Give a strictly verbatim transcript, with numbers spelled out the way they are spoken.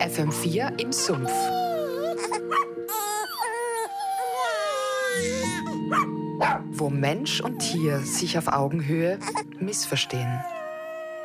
F M vier im Sumpf. Wo Mensch und Tier sich auf Augenhöhe missverstehen.